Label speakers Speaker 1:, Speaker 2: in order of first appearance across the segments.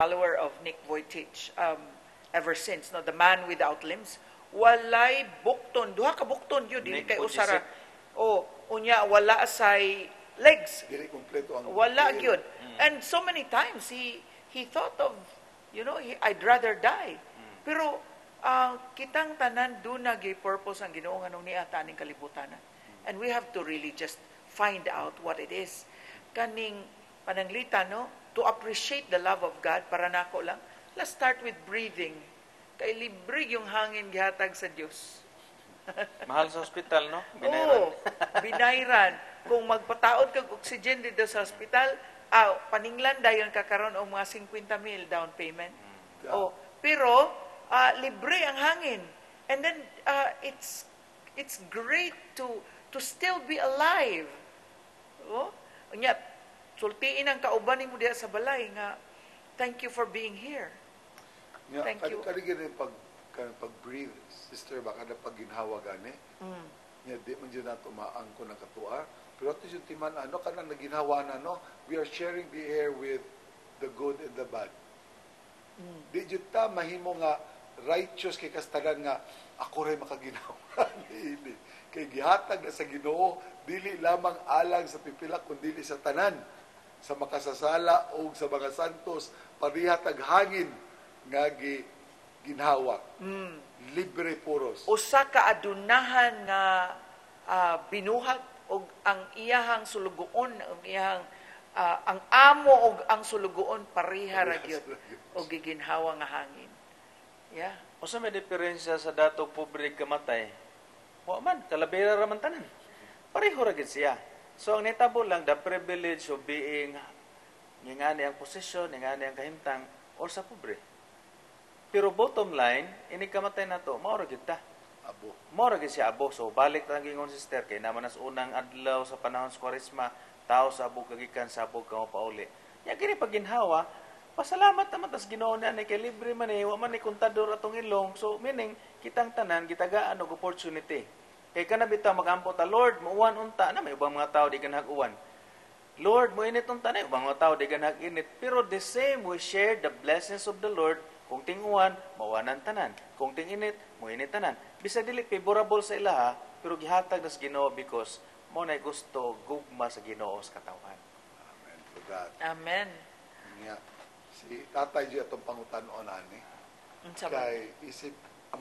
Speaker 1: follower of Nick Vujicic ever since, no, the man without limbs. Walay bukton, duha ka bukton yun, dili kay usara. O, unya wala say legs.
Speaker 2: Dili kompleto ang
Speaker 1: Wala gyud. And so many times he thought of, I'd rather die. Pero kitang tanan doon nag-purpose ang Ginoo nganong niya taning kalibutan. And we have to really just find out what it is. Kaning pananglita, no? To appreciate the love of God, para nako lang, let's start with breathing. Kay libre yung hangin gihatag sa Dios.
Speaker 3: Mahal sa ospital, no?
Speaker 1: Binayran. Oo, binayran. Kung magpataod kag oxygen dito sa ospital, paninglan dayon kakaroon og mga 50,000 down payment. Oh, pero libre ang hangin. And then it's great to still be alive. Oh, unya sultiin ang kauban nimo diha sa balay nga thank you for being here.
Speaker 2: Yeah,
Speaker 1: thank you.
Speaker 2: Kani pag-breathe, sister, baka na pag-ginhawa gani. Yeah, di man dyan nato maangko na katua. Pero ito yung timan, kanang naginhawa na, no? We are sharing the air with the good and the bad. Di dyan ta, mahimo nga, righteous kay kastagan nga, ako rin makaginawa. Kay gihatag na sa Ginoo, dili lamang alang sa pipila, kundi sa tanan, sa makasasala o sa mga santos, parihatag hangin nga ginhawa. Libre puros.
Speaker 1: Usa ka adunahan nga binuhat og ang iyahang sulugoon, ang amo og ang sulugoon pareha ra gyud og giginhawa nga hangin. Yeah.
Speaker 3: Usa may diferensya sa datong pobre kamatay. Wa man kalabira ra man tanan. Pareho ra gyud siya. So ang nitabo lang the privilege of being ngani ang posisyon, ngani ang kahimtang or sa pobre. Pero bottom line, ini kamatay na to, mao ra gyud ta.
Speaker 2: Abo.
Speaker 3: Mao ra gyud siya abo. So balik lang gingon sister kay naman as unang adlaw sa panahon sa Kwaresma, tao sa abo kagikan sa abo ka pauli. Ya kini paginhawa, pasalamat naman tas Ginoo na kay libre man wa man ni kontador atong ilong. So meaning kitang tanan gitagaan og opportunity. Kay kana bitaw magampo ta, Lord, muuwan unta na may ubang mga tao di ganhag uwan. Lord, mo init unta na ubang mga tao di ganhag init. Pero the same we share the blessings of the Lord. Kung tinguan, mawanan tanan. Kung tinginit, muinit tanan. Bisa dili favorable sa ilaha, pero gihatag nas Ginoo because mo na gusto gugma sa Ginoo sa katawan.
Speaker 2: Amen to God.
Speaker 1: Amen.
Speaker 2: Yeah. Si tatay di atong pangutan-on ani. Kay isip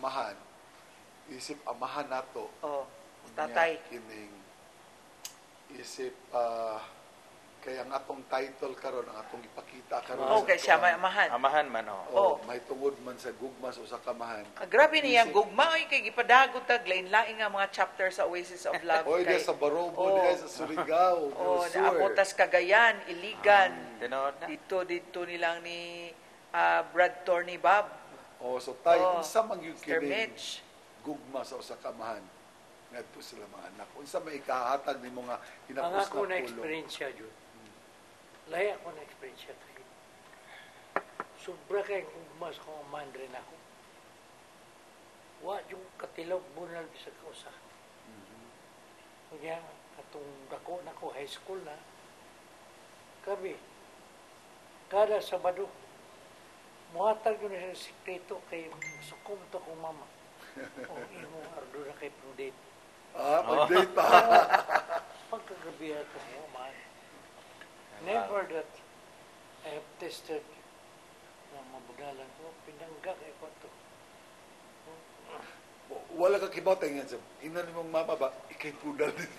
Speaker 2: amahan nato.
Speaker 1: Oh, tatay.
Speaker 2: Kining isip kay ang atong title karon, ang atong ipakita karon.
Speaker 1: Okay, siya may amahan.
Speaker 3: Amahan man,
Speaker 2: May tungod man sa gugma sa usa ka amahan.
Speaker 1: Grabe niyang gugma ay kay gipadagot tag lain-lain nga mga chapter sa Oasis of Love.
Speaker 2: Oy,
Speaker 1: kay
Speaker 2: sa Barobo, sa Surigao,
Speaker 1: Apotas Cagayan, Iligan.
Speaker 3: Tinood na.
Speaker 1: Dito nilang ni Brad Torney Bob.
Speaker 2: So tayo unsa man gyud
Speaker 1: Mr.
Speaker 2: kini
Speaker 1: Mitch.
Speaker 2: gugma sa usa ka amahan. Ngadto sila mga anak. Unsa may ikahatag nimo nga
Speaker 4: Ang
Speaker 2: hinapos
Speaker 4: ako
Speaker 2: na
Speaker 4: na
Speaker 2: pulong?
Speaker 4: experience jud. Lahi ako na experience tayo. Sobra kay ugmas ko man rin ako. Wa yung katilog bunal sa kausa. Kaya atong dako nako high school na kami kada Sabado muhatag yun sa sikreto kay sukom to kong mama. Imo ardo na kay Prudent.
Speaker 2: Mag-date pa.
Speaker 4: Pagkagabi ako mo man. Never that I have tested na mabudalan ko. Pinangga kay ko to.
Speaker 2: Wala ka kibaw tayo nga. Ina ni mong mama ba? Ikay pudal din.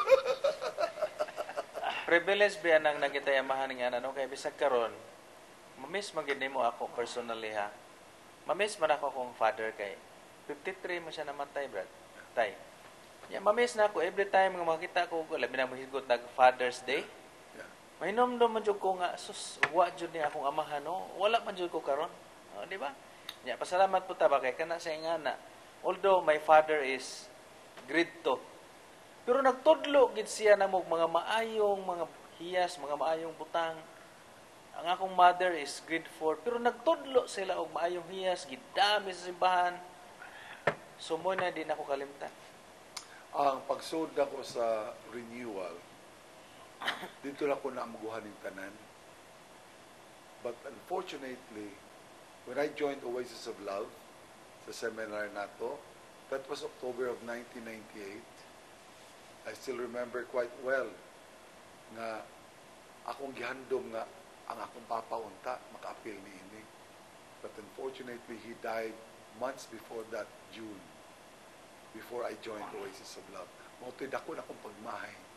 Speaker 3: Privilege ba nang nagitayamahan nga ano kay bisag karon. Mamiss man gid mo ako personally ha. Mamiss man ako akong father kay 53 man siya namatay, brad. Tay. Yeah, mamiss na ako every time nga makita ko labi na mohigot nag Father's Day. Mainom man jud ko nga sus wa jud ni akong amahan no. Wala man jud ko karon. Di ba? Yeah, pasalamat po ta ba kay kana sa ingana. Although my father is grade 2. Pero nagtudlo gid siya na mga maayong mga hiyas, mga maayong butang. Ang akong mother is grade 4, pero nagtudlo sila og maayong hiyas, gidami sa simbahan. So mo na din ako kalimtan.
Speaker 2: Ang pagsud ko sa renewal, dito na ko na amuguhan ng tanan. But unfortunately, when I joined Oasis of Love sa seminar nato, that was October of 1998. I still remember quite well nga akong gihandom nga ang akong papaunta maka-appeal niini. But unfortunately, he died months before that June, before I joined Oasis of Love. Mautoy dako na akong pagmahay